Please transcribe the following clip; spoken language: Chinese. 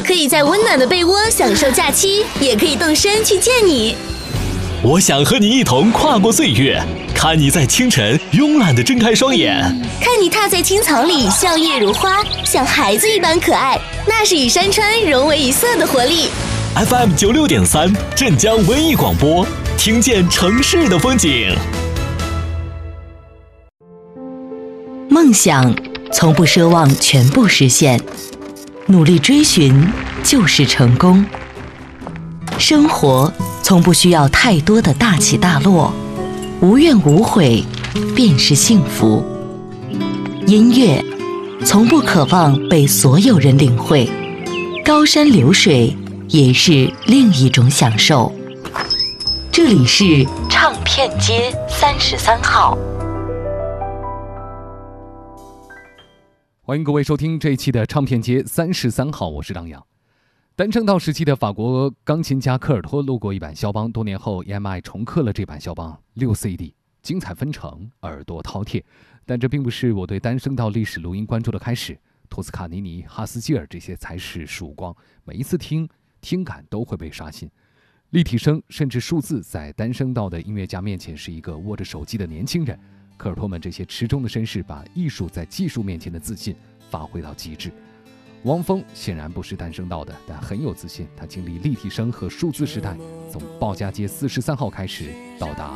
可以在温暖的被窝享受假期，也可以动身去见你。 我想和你一同跨过岁月，看你在清晨慵懒地睁开双眼， 看你踏在青草里笑靥如花，像孩子一般可爱，那是与山川融为一色的活力。 FM 96.3镇江文艺广播，听见城市的风景。 梦想从不奢望全部实现，努力追寻就是成功。生活从不需要太多的大起大落，无怨无悔便是幸福。音乐从不渴望被所有人领会，高山流水也是另一种享受。这里是唱片街33号。 欢迎各位收听这一期的唱片街33号，我是张扬。单声道时期的法国钢琴家科尔托录过一版肖邦，多年后 EMI 重刻了这版肖邦6 CD， 精彩纷呈，耳朵饕餮。但这并不是我对单声道历史录音关注的开始，托斯卡尼尼、哈斯基尔这些才是曙光，每一次听感都会被刷新。立体声甚至数字在单声道的音乐家面前是一个握着手机的年轻人。科尔托们这些持中的绅士把艺术在技术面前的自信发挥到极致。汪峰显然不是单声道的，但很有自信，他经历立体声和数字时代，从鲍家街43号开始到达